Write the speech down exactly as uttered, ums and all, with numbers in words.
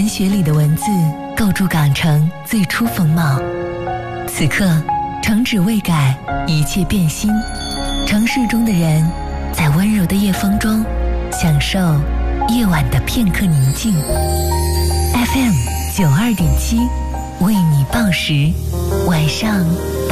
文学里的文字构筑港城最初风貌。此刻，城址未改，一切变新。城市中的人，在温柔的夜风中，享受夜晚的片刻宁静。F M 九二点七，为你报时，晚上